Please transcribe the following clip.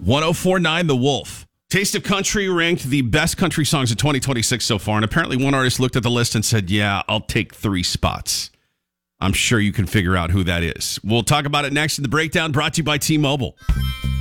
1049 The Wolf. Taste of Country ranked the best country songs of 2026 so far. And apparently one artist looked at the list and said, yeah, I'll take 3 spots. I'm sure you can figure out who that is. We'll talk about it next in the breakdown, brought to you by T-Mobile.